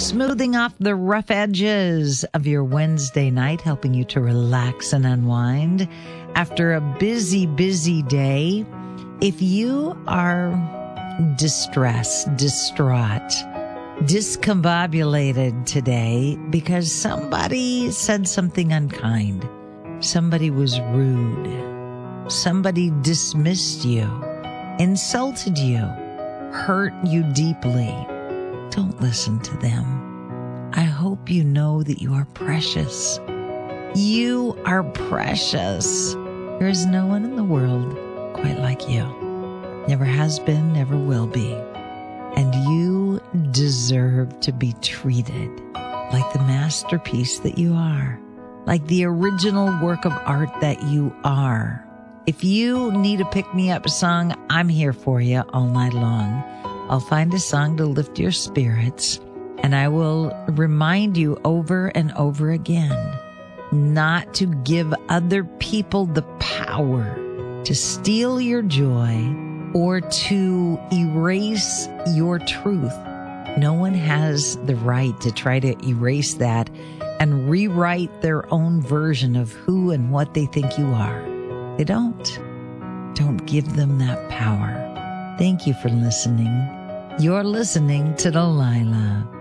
smoothing off the rough edges of your Wednesday night, helping you to relax and unwind after a busy, busy day. If you are distressed, distraught, discombobulated today because somebody said something unkind, somebody was rude, somebody dismissed you, insulted you, hurt you deeply, don't listen to them. I hope you know that you are precious. You are precious. There is no one in the world quite like you. Never has been, never will be. And you deserve to be treated like the masterpiece that you are, like the original work of art that you are. If you need a pick-me-up song, I'm here for you all night long. I'll find a song to lift your spirits, and I will remind you over and over again not to give other people the power to steal your joy or to erase your truth. No one has the right to try to erase that and rewrite their own version of who and what they think you are. They don't. Don't give them that power. Thank you for listening. You're listening to Delilah.